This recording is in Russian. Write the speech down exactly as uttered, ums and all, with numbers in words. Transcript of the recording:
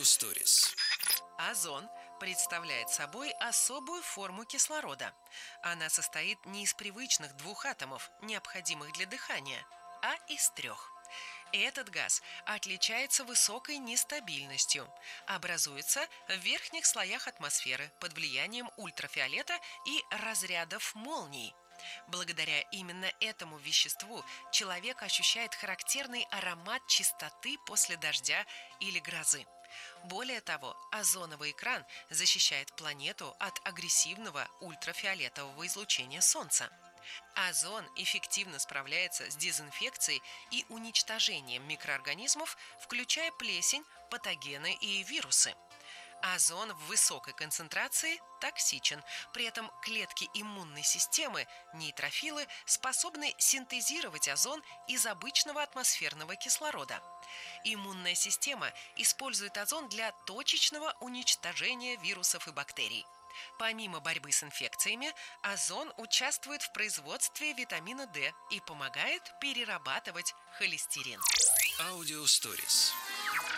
Stories. Озон представляет собой особую форму кислорода. Она состоит не из привычных двух атомов, необходимых для дыхания, а из трех. Этот газ отличается высокой нестабильностью, образуется в верхних слоях атмосферы под влиянием ультрафиолета и разрядов молний. Благодаря именно этому веществу человек ощущает характерный аромат чистоты после дождя или грозы. Более того, озоновый экран защищает планету от агрессивного ультрафиолетового излучения Солнца. Озон эффективно справляется с дезинфекцией и уничтожением микроорганизмов, включая плесень, патогены и вирусы. Озон в высокой концентрации токсичен, при этом клетки иммунной системы, нейтрофилы, способны синтезировать озон из обычного атмосферного кислорода. Иммунная система использует озон для точечного уничтожения вирусов и бактерий. Помимо борьбы с инфекциями, озон участвует в производстве витамина D и помогает перерабатывать холестерин. Audio Stories.